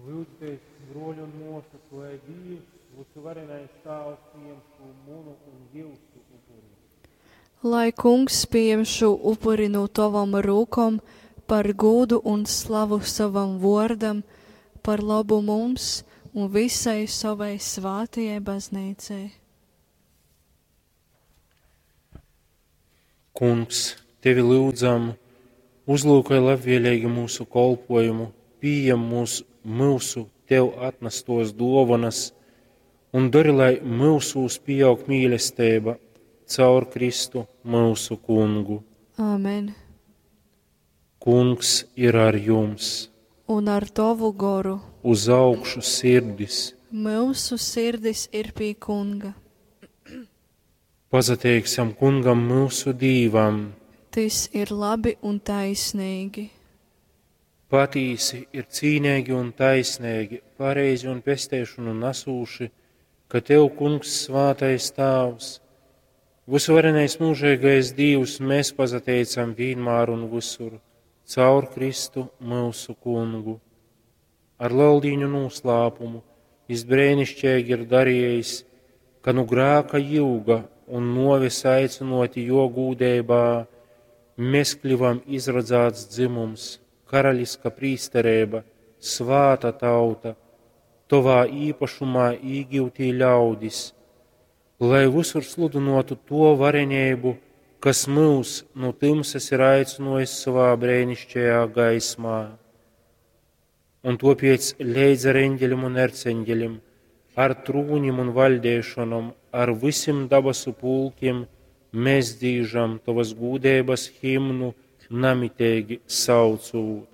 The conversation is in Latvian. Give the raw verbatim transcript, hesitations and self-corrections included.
Lūdzu, broļi un mūsas, lai Dievs, mūsu varenais tēvs, pieņem šo munu un jūsu upuri. Lai kungs pieņem šo upuri no tavam rūkom par godu un slavu savam vārdam, par labu mums un visai savai svātajai baznīcai. Kungs, tevi lūdzam, uzlūkoj labvēlīgi mūsu kolpojumu, pieņem mūsu, mūsu tev atnestos dāvanas un dari, lai mūsos pieaug mīlestība caur Kristu mūsu kungu. Āmen. Kungs ir ar jums. Un ar tavu goru. Uz augšu sirdis. Mūsu sirdis ir pie kunga. Pazateiksim kungam mūsu dīvam. Tas ir labi un taisnīgi. Patīsi ir cīnīgi un taisnīgi, pareizi un pestēšanu nasūši, ka tev, kungs, svātais tēvs, visvarenais mūžīgais Dievs, mēs pazateicam vienmēr un visur, caur Kristu mūsu kungu. Ar lauldiņu noslēpumu izbrēnišķīgi ir darījis, ka nu grēka jūga un novis aicinoti jo gūdībā, mēs kļuvam izradzāts dzimums, karaliska prīsterība, svāta tauta, tavā īpašumā īgūtī ļaudis, lai visur sludinotu to varenību, kas mūs no tumsas ir aicinojis savā brēnišķajā gaismā. Un topiec leidz ar eņģeļiem un erceņģeļiem, ar trūņiem un valdēšanom, ar visiem dabasu pulkiem, mēs dīžam tavas gūdēbas himnu namitēgi saucūt.